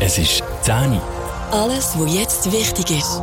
Es ist 10 Uhr. Alles, was jetzt wichtig ist.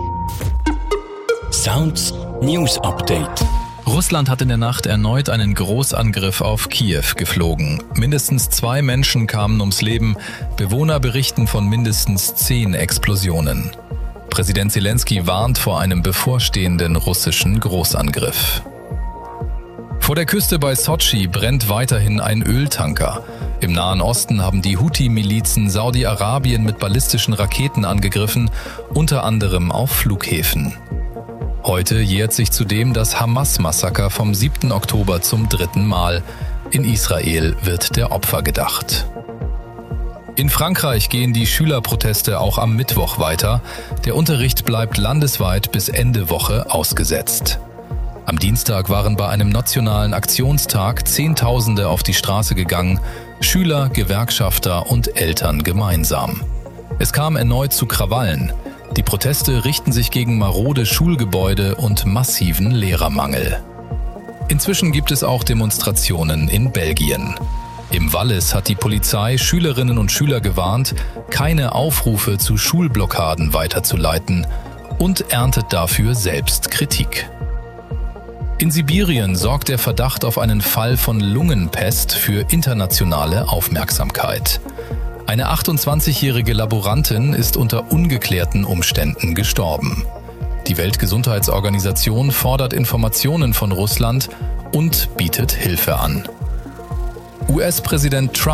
Sounds News Update. Russland hat in der Nacht erneut einen Großangriff auf Kiew geflogen. Mindestens 2 Menschen kamen ums Leben. Bewohner berichten von mindestens 10 Explosionen. Präsident Zelensky warnt vor einem bevorstehenden russischen Großangriff. Vor der Küste bei Sotschi brennt weiterhin ein Öltanker. Im Nahen Osten haben die Houthi-Milizen Saudi-Arabien mit ballistischen Raketen angegriffen, unter anderem auf Flughäfen. Heute jährt sich zudem das Hamas-Massaker vom 7. Oktober zum 3. Mal. In Israel wird der Opfer gedacht. In Frankreich gehen die Schülerproteste auch am Mittwoch weiter. Der Unterricht bleibt landesweit bis Ende Woche ausgesetzt. Am Dienstag waren bei einem nationalen Aktionstag Zehntausende auf die Straße gegangen, Schüler, Gewerkschafter und Eltern gemeinsam. Es kam erneut zu Krawallen. Die Proteste richten sich gegen marode Schulgebäude und massiven Lehrermangel. Inzwischen gibt es auch Demonstrationen in Belgien. Im Wallis hat die Polizei Schülerinnen und Schüler gewarnt, keine Aufrufe zu Schulblockaden weiterzuleiten und erntet dafür selbst Kritik. In Sibirien sorgt der Verdacht auf einen Fall von Lungenpest für internationale Aufmerksamkeit. Eine 28-jährige Laborantin ist unter ungeklärten Umständen gestorben. Die Weltgesundheitsorganisation fordert Informationen von Russland und bietet Hilfe an. US-Präsident Trump